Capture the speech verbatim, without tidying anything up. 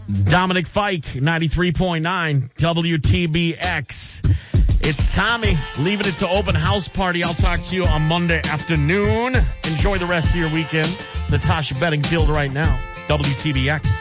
Dominic Fike, ninety-three point nine W T B X. It's Tommy, leaving it to open house party. I'll talk to you on Monday afternoon. Enjoy the rest of your weekend. Natasha Bedingfield right now, W T B X.